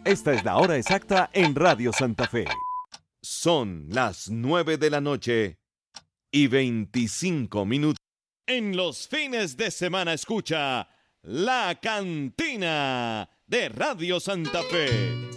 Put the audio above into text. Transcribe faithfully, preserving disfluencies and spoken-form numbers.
Esta es la hora exacta en Radio Santa Fe. Son las nueve de la noche y veinticinco minutos. En los fines de semana escucha La Cantina de Radio Santa Fe.